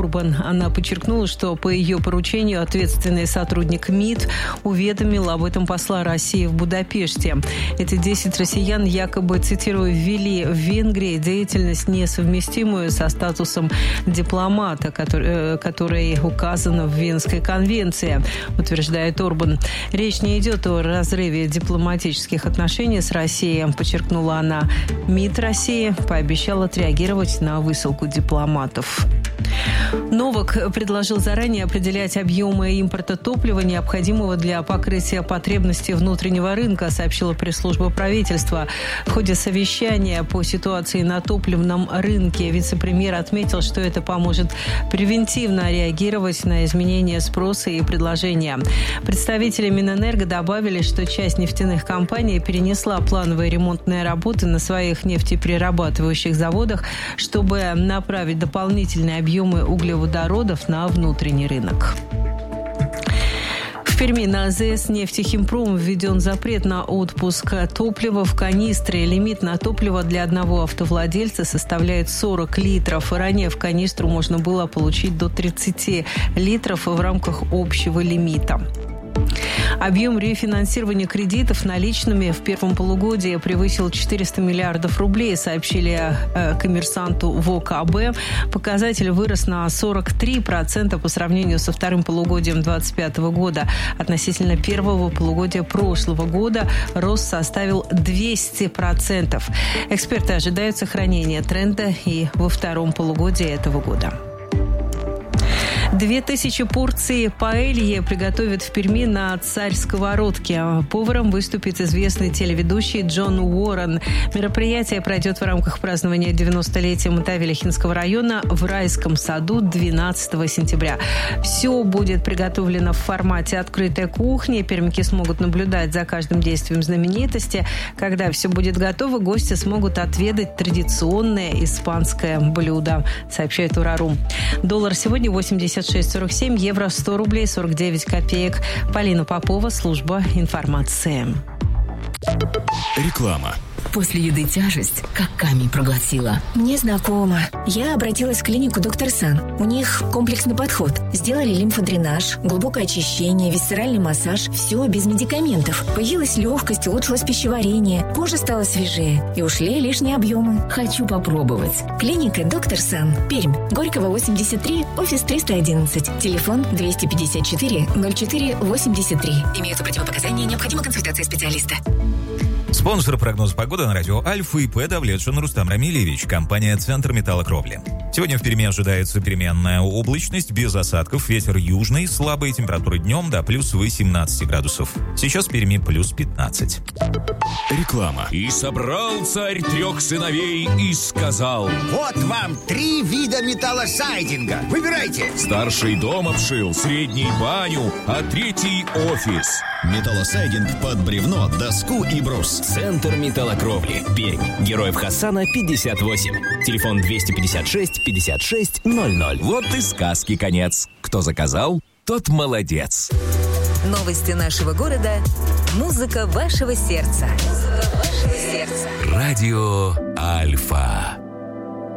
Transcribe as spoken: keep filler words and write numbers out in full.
Орбан. Она подчеркнула, что по ее поручению ответственный сотрудник МИД уведомил об этом посла России в Будапеште. Эти десять россиян якобы, цитирую, ввели в Венгрии деятельность, несовместимую со статусом дипломата, который, который указан в Венской конвенции, утверждает Орбан. Речь не идет о разрыве дипломатических отношений с Россией, подчеркнула она. МИД России пообещал отреагировать на высылку дипломатов. Новак предложил заранее определять объемы импорта топлива, необходимого для покрытия потребностей внутреннего рынка, сообщила пресс-служба правительства. В ходе совещания по ситуации на топливном рынке вице-премьер отметил, что это поможет превентивно реагировать на изменения спроса и предложения. Представители Минэнерго добавили, что часть нефтяных компаний перенесла плановые ремонтные работы на своих нефтеперерабатывающих заводах, чтобы направить дополнительные объемы углеводородов на внутренний рынок. В Перми на АЗС «Нефтехимпром» введен запрет на отпуск топлива в канистре. Лимит на топливо для одного автовладельца составляет сорок литров. Ранее в канистру можно было получить до тридцать литров в рамках общего лимита. Объем рефинансирования кредитов наличными в первом полугодии превысил четыреста миллиардов рублей, сообщили э, коммерсанту ВОКБ. Показатель вырос на сорок три процента по сравнению со вторым полугодием две тысячи двадцать пятого года. Относительно первого полугодия прошлого года рост составил двести процентов. Эксперты ожидают сохранения тренда и во втором полугодии этого года. Две тысячи порций паэльи приготовят в Перми на Царь-сковородке. Поваром выступит известный телеведущий Джон Уоррен. Мероприятие пройдет в рамках празднования девяностолетия Мотовилихинского района в Райском саду двенадцатого сентября. Все будет приготовлено в формате открытой кухни. Пермяки смогут наблюдать за каждым действием знаменитости. Когда все будет готово, гости смогут отведать традиционное испанское блюдо, сообщает Урару. Доллар сегодня восемьдесят шесть сорок семь, евро сто рублей сорок девять копеек. Полина Попова, служба информации. Реклама. После еды тяжесть, как камень проглотила. Мне знакомо. Я обратилась в клинику «Доктор Сан». У них комплексный подход. Сделали лимфодренаж, глубокое очищение, висцеральный массаж. Все без медикаментов. Появилась легкость, улучшилось пищеварение. Кожа стала свежее. И ушли лишние объемы. Хочу попробовать. Клиника «Доктор Сан». Пермь. Горького, восемьдесят три, офис триста одиннадцать. Телефон двести пятьдесят четыре ноль четыре восемьдесят три. Имеются противопоказания, необходима консультация специалиста. Спонсор прогноза погоды на радио Альфа и П. Давлетшин Рустам Рамилевич, компания «Центр металлокровли». Сегодня в Перми ожидается переменная облачность, без осадков, ветер южный, слабые температуры днем до плюс восемнадцать градусов. Сейчас в Перми плюс пятнадцать. Реклама. И собрал царь трех сыновей и сказал: вот вам три вида металлосайдинга. Выбирайте. Старший дом обшил, средний баню, а третий офис. Металлосайдинг под бревно, доску и брус. Центр металлокровли. Пермь. Героев Хасана пятьдесят восемь. Телефон двести пятьдесят шесть пятьдесят шесть ноль ноль. Вот и сказки конец. Кто заказал, тот молодец. Новости нашего города. Музыка вашего сердца. Музыка вашего сердца. Радио Альфа.